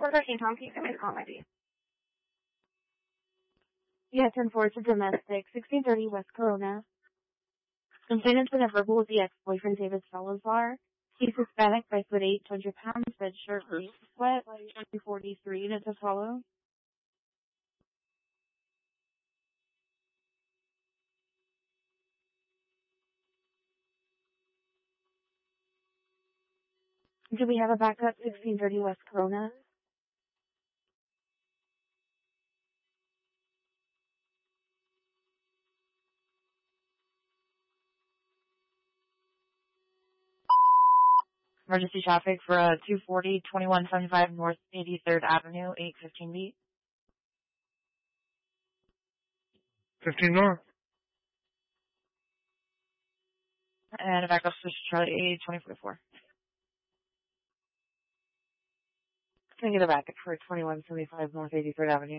413, Tom, can you give me the call ID? Yeah, 10-4, it's a domestic, 1630 West Corona. Complainant's been a verbal with the ex-boyfriend, David Salazar. He's Hispanic, 5'8", 200 pounds, red shirt, green sweat, 243 units to follow. Do we have a backup, 1630 West Corona? Emergency traffic for 240, 2175 North 83rd Avenue, 815 beat. 15 North. And a backup switch to Charlie 2044. Can I get a backup for 2175 North 83rd Avenue?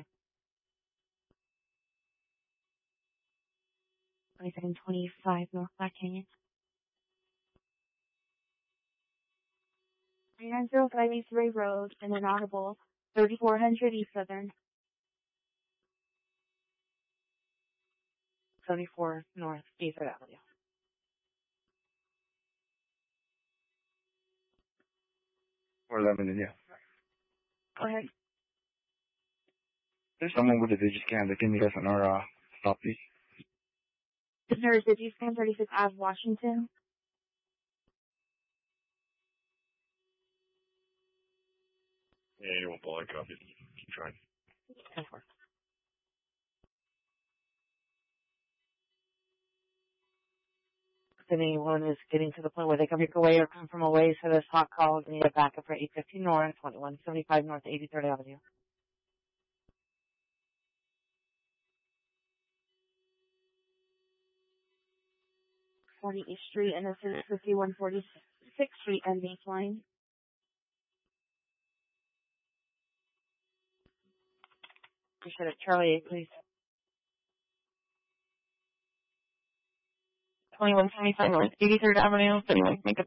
2725 North Black Canyon. 3905 East Ray Road, and inaudible, 3400 East Southern. 74 North 83rd Avenue. Or 11, yeah. Go ahead. There's someone with a Digiscan that can meet us on our stop, please. Nurse, Digiscan 36 Ave, Washington. Yeah, you won't pull that copy. Keep trying. 10-4. If anyone is getting to the point where they can break away or come from away, so this hot call, we need a backup for 815 North, 2175 North 83rd Avenue. East Street, and this is 5146th Street and baseline. Appreciate it. Charlie 8, please. 2175 North 83rd Avenue, 31, make a